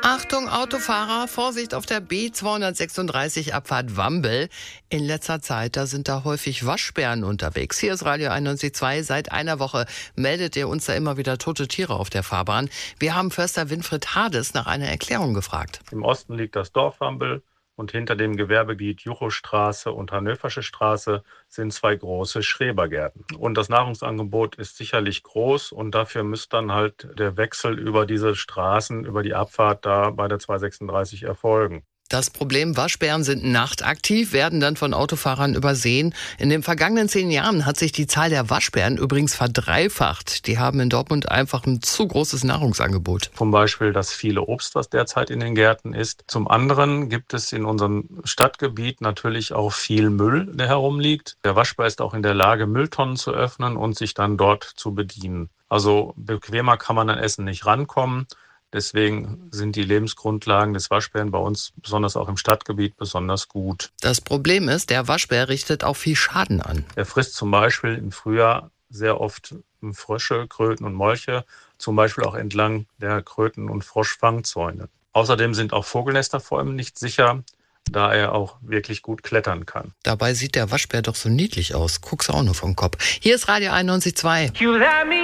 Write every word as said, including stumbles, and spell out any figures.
Achtung Autofahrer, Vorsicht auf der B zweihundertsechsunddreißig Abfahrt Wambel. In letzter Zeit, da sind da häufig Waschbären unterwegs. Hier ist Radio einundneunzig Komma zwei. Seit einer Woche meldet ihr uns da immer wieder tote Tiere auf der Fahrbahn. Wir haben Förster Winfried Hades nach einer Erklärung gefragt. Im Osten liegt das Dorf Wambel und hinter dem Gewerbegebiet Juchostraße und Hannöversche Straße sind zwei große Schrebergärten. Und das Nahrungsangebot ist sicherlich groß und dafür müsste dann halt der Wechsel über diese Straßen, über die Abfahrt da bei der zweihundertsechsunddreißig erfolgen. Das Problem, Waschbären sind nachtaktiv, werden dann von Autofahrern übersehen. In den vergangenen zehn Jahren hat sich die Zahl der Waschbären übrigens verdreifacht. Die haben in Dortmund einfach ein zu großes Nahrungsangebot. Zum Beispiel das viele Obst, was derzeit in den Gärten ist. Zum anderen gibt es in unserem Stadtgebiet natürlich auch viel Müll, der herumliegt. Der Waschbär ist auch in der Lage, Mülltonnen zu öffnen und sich dann dort zu bedienen. Also bequemer kann man an Essen nicht rankommen. Deswegen sind die Lebensgrundlagen des Waschbären bei uns, besonders auch im Stadtgebiet, besonders gut. Das Problem ist, der Waschbär richtet auch viel Schaden an. Er frisst zum Beispiel im Frühjahr sehr oft Frösche, Kröten und Molche, zum Beispiel auch entlang der Kröten- und Froschfangzäune. Außerdem sind auch Vogelnester vor ihm nicht sicher, da er auch wirklich gut klettern kann. Dabei sieht der Waschbär doch so niedlich aus. Guck's auch nur vom Kopf. Hier ist Radio einundneunzig Komma zwei.